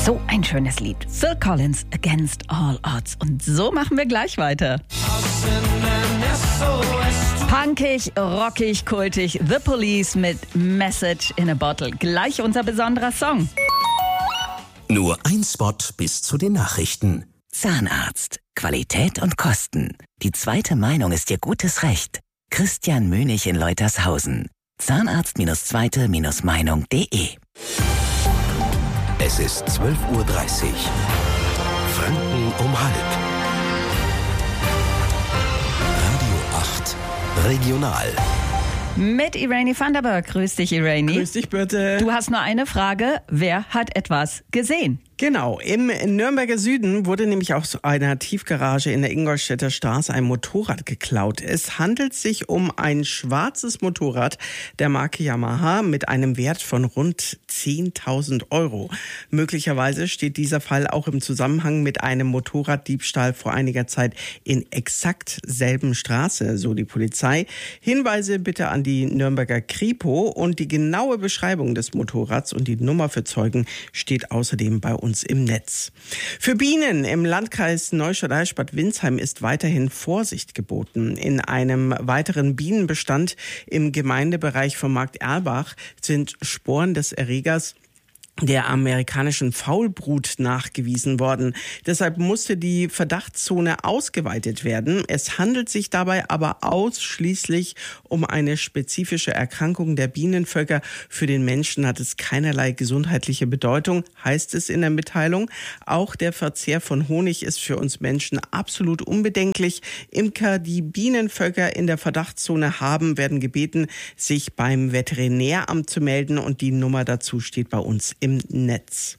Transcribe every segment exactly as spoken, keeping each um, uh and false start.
So ein schönes Lied. Phil Collins, Against All Odds. Und so machen wir gleich weiter. Punkig, rockig, kultig. The Police mit Message in a Bottle. Gleich unser besonderer Song. Nur ein Spot bis zu den Nachrichten. Zahnarzt. Qualität und Kosten. Die zweite Meinung ist Ihr gutes Recht. Christian Mönig in Leutershausen. Zahnarzt zweite Meinung punkt de. Es ist zwölf Uhr dreißig. Franken um halb. Radio acht. Regional. Mit Irene van der Berg. Grüß dich, Irene. Grüß dich, bitte. Du hast nur eine Frage. Wer hat etwas gesehen? Genau, im Nürnberger Süden wurde nämlich aus einer Tiefgarage in der Ingolstädter Straße ein Motorrad geklaut. Es handelt sich um ein schwarzes Motorrad der Marke Yamaha mit einem Wert von rund zehntausend Euro. Möglicherweise steht dieser Fall auch im Zusammenhang mit einem Motorraddiebstahl vor einiger Zeit in exakt selben Straße, so die Polizei. Hinweise bitte an die Nürnberger Kripo und die genaue Beschreibung des Motorrads und die Nummer für Zeugen steht außerdem bei uns im Netz. Für Bienen im Landkreis Neustadt-Eichstätt-Winsheim ist weiterhin Vorsicht geboten. In einem weiteren Bienenbestand im Gemeindebereich von Markt Erlbach sind Sporen des Erregers der amerikanischen Faulbrut nachgewiesen worden. Deshalb musste die Verdachtszone ausgeweitet werden. Es handelt sich dabei aber ausschließlich um eine spezifische Erkrankung der Bienenvölker. Für den Menschen hat es keinerlei gesundheitliche Bedeutung, heißt es in der Mitteilung. Auch der Verzehr von Honig ist für uns Menschen absolut unbedenklich. Imker, die Bienenvölker in der Verdachtszone haben, werden gebeten, sich beim Veterinäramt zu melden und die Nummer dazu steht bei uns im Netz.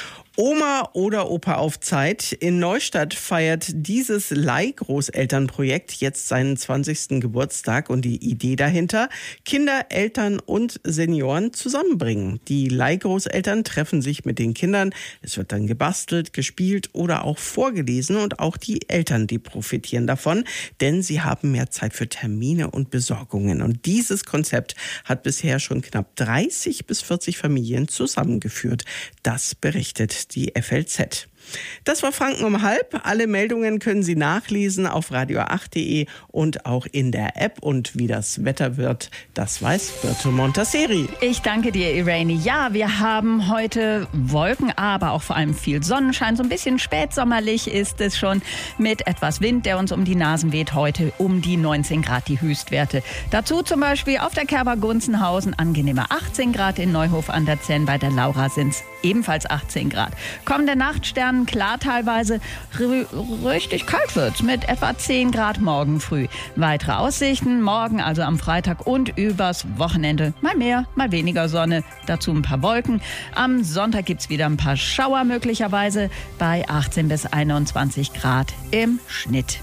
Oma oder Opa auf Zeit. In Neustadt feiert dieses Leihgroßelternprojekt jetzt seinen zwanzigsten Geburtstag und die Idee dahinter, Kinder, Eltern und Senioren zusammenbringen. Die Leihgroßeltern treffen sich mit den Kindern. Es wird dann gebastelt, gespielt oder auch vorgelesen und auch die Eltern, die profitieren davon, denn sie haben mehr Zeit für Termine und Besorgungen. Und dieses Konzept hat bisher schon knapp dreißig bis vierzig Familien zusammengeführt. Das berichtet die F L Z. Das war Franken um halb. Alle Meldungen können Sie nachlesen auf radio acht punkt de und auch in der App. Und wie das Wetter wird, das weiß Birte Montasseri. Ich danke dir, Irene. Ja, wir haben heute Wolken, aber auch vor allem viel Sonnenschein. So ein bisschen spätsommerlich ist es schon mit etwas Wind, der uns um die Nasen weht. Heute um die neunzehn Grad die Höchstwerte. Dazu zum Beispiel auf der Kerber Gunzenhausen angenehme achtzehn Grad, in Neuhof an der Zenn bei der Laura sind es ebenfalls achtzehn Grad. Kommende Nacht Sterne klar teilweise, r- richtig kalt wird's mit etwa zehn Grad morgen früh. Weitere Aussichten morgen, also am Freitag und übers Wochenende. Mal mehr, mal weniger Sonne, dazu ein paar Wolken. Am Sonntag gibt's wieder ein paar Schauer möglicherweise bei achtzehn bis einundzwanzig Grad im Schnitt.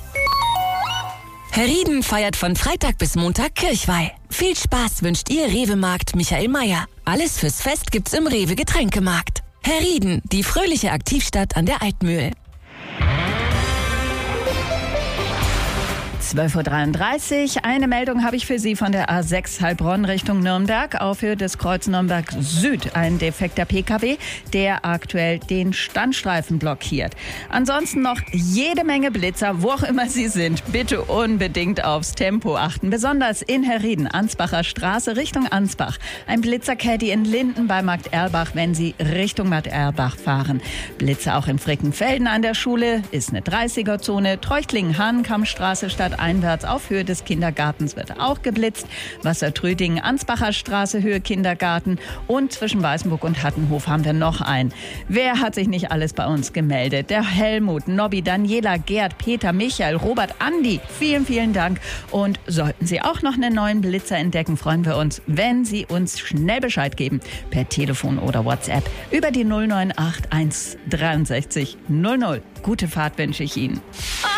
Herrieden feiert von Freitag bis Montag Kirchweih. Viel Spaß wünscht Ihr Rewe-Markt Michael Mayer. Alles fürs Fest gibt's im Rewe Getränkemarkt. Herrieden, die fröhliche Aktivstadt an der Altmühl. zwölf Uhr dreiunddreißig. Eine Meldung habe ich für Sie von der A sechs Heilbronn Richtung Nürnberg. Auf Höhe des Kreuz Nürnberg Süd ein defekter P K W, der aktuell den Standstreifen blockiert. Ansonsten noch jede Menge Blitzer, wo auch immer Sie sind. Bitte unbedingt aufs Tempo achten. Besonders in Herrieden, Ansbacher Straße Richtung Ansbach. Ein Blitzercaddy in Linden bei Markt Erlbach, wenn Sie Richtung Markt Erlbach fahren. Blitzer auch in Frickenfelden an der Schule, ist eine dreißiger-Zone. Treuchtlingen-Hahnkammstraße statt einwärts auf Höhe des Kindergartens wird auch geblitzt. Wassertrödingen, Ansbacher Straße, Höhe Kindergarten und zwischen Weißenburg und Hattenhof haben wir noch einen. Wer hat sich nicht alles bei uns gemeldet? Der Helmut, Nobby, Daniela, Gerd, Peter, Michael, Robert, Andi. Vielen, vielen Dank. Und sollten Sie auch noch einen neuen Blitzer entdecken, freuen wir uns, wenn Sie uns schnell Bescheid geben. Per Telefon oder WhatsApp über die null neun acht eins sechs drei null null. Gute Fahrt wünsche ich Ihnen.